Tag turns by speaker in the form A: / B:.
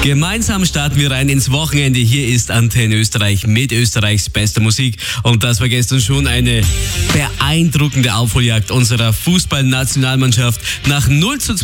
A: Gemeinsam starten wir rein ins Wochenende. Hier ist Antenne Österreich mit Österreichs bester Musik. Und das war gestern schon eine beeindruckende Aufholjagd unserer Fußballnationalmannschaft. Nach 0:2